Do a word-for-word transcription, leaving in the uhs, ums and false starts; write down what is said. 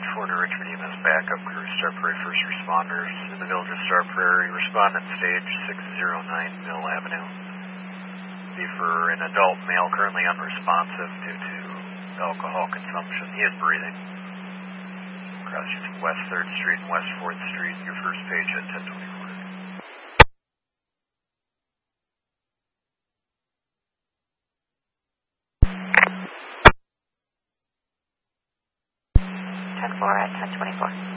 four to Richmond E M S backup crew, Star Prairie first responders in the village of Star Prairie. Respondent stage six zero nine Mill Avenue. Be for an adult male currently unresponsive due to alcohol consumption. He is breathing. Across from West third Street and West fourth Street, your first page at ten twenty-four. ten four at ten twenty-four.